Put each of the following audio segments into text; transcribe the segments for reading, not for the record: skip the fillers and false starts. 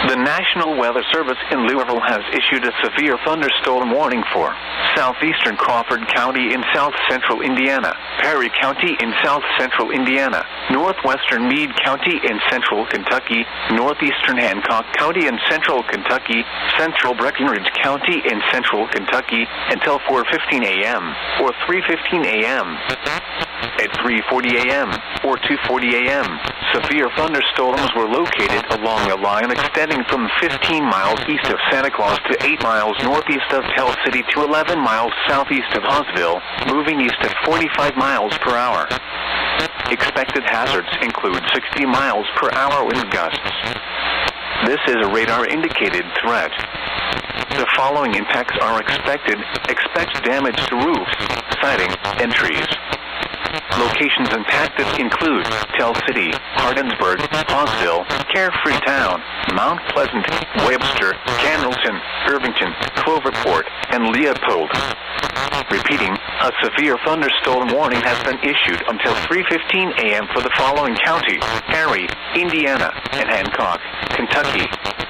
The National Weather Service in Louisville has issued a severe thunderstorm warning for southeastern Crawford County in south-central Indiana, Perry County in south-central Indiana, northwestern Meade County in central Kentucky, northeastern Hancock County in central Kentucky, central Breckinridge County in central Kentucky until 4:15 a.m. or 3:15 a.m. At 3:40 a.m. or 2:40 a.m., severe thunderstorms were located along a line extending from 15 miles east of Santa Claus to 8 miles northeast of Tell City to 11 miles southeast of Huntsville, moving east at 45 miles per hour. Expected hazards include 60 miles per hour wind gusts. This is a radar-indicated threat. The following impacts are expected. Expect damage to roofs, siding, and trees. Locations impacted include Tell City, Hardinsburg, Hawesville, Carefree Town, Mount Pleasant, Webster, Candleton, Irvington, Cloverport, and Leopold. Repeating, a severe thunderstorm warning has been issued until 3:15 a.m. for the following counties: Perry, Indiana, and Hancock, Kentucky.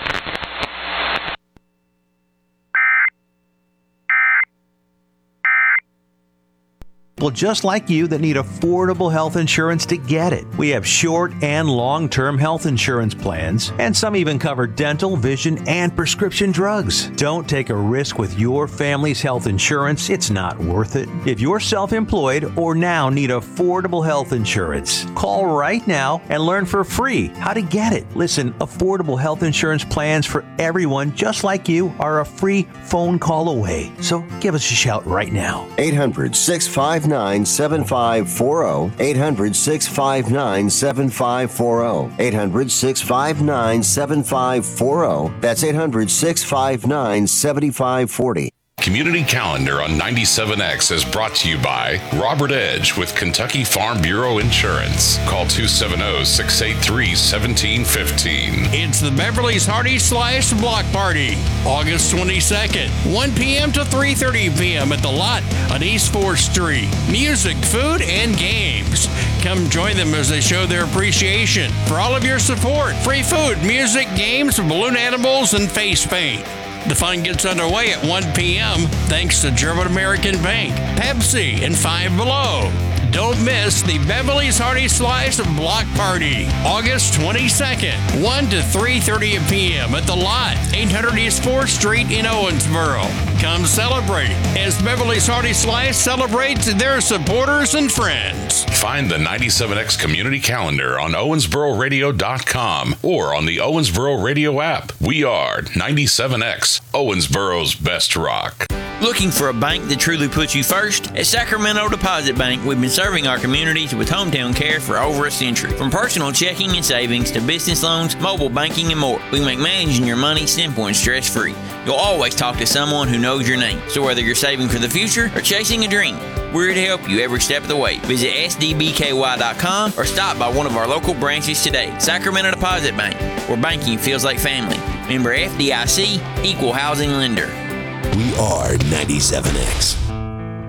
People just like you that need affordable health insurance to get it. We have short and long-term health insurance plans, and some even cover dental, vision, and prescription drugs. Don't take a risk with your family's health insurance. It's not worth it. If you're self-employed or now need affordable health insurance, call right now and learn for free how to get it. Listen, affordable health insurance plans for everyone just like you are a free phone call away. So give us a shout right now. 800-659-7540. 800-659-7540. 800-659-7540. That's 800-659-7540. Community Calendar on 97X is brought to you by Robert Edge with Kentucky Farm Bureau Insurance. Call 270-683-1715. It's the Beverly's Hearty Slice Block Party, August 22nd, 1 p.m. to 3:30 p.m. at The Lot on East 4th Street. Music, food, and games. Come join them as they show their appreciation for all of your support. Free food, music, games, balloon animals, and face paint. The fun gets underway at 1 p.m. thanks to German American Bank, Pepsi, and Five Below. Don't miss the Beverly's Hearty Slice Block Party, August 22nd, 1 to 3:30 p.m. at The Lot, 800 East 4th Street in Owensboro. Come celebrate as Beverly's Hearty Slice celebrates their supporters and friends. Find the 97X Community Calendar on OwensboroRadio.com or on the Owensboro Radio app. We are 97X, Owensboro's best rock. Looking for a bank that truly puts you first? At Sacramento Deposit Bank, we've been serving our communities with hometown care for over a century. From personal checking and savings to business loans, mobile banking, and more, we make managing your money simple and stress-free. You'll always talk to someone who knows your name. So whether you're saving for the future or chasing a dream, we're here to help you every step of the way. Visit sdbky.com or stop by one of our local branches today. Sacramento Deposit Bank, where banking feels like family. Member FDIC, Equal Housing Lender. We are 97X.